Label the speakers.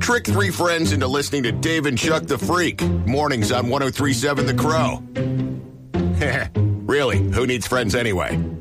Speaker 1: Trick three friends into listening to Dave and Chuck the Freak. Mornings on 103.7 The Crow. Really, who needs friends anyway?